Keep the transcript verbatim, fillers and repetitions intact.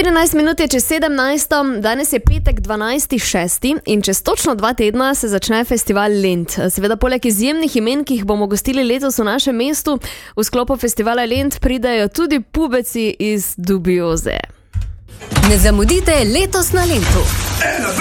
štirinajst minut je čez sedemnajsto, danes je petek dvanajsti šesti in čez točno dva tedna se začne festival Lent. Seveda poleg izjemnih imen, ki jih bomo gostili letos v našem mestu, v sklopu festivala Lent pridajo tudi pubeci iz Dubioze. Ne zamudite letos na Lentu.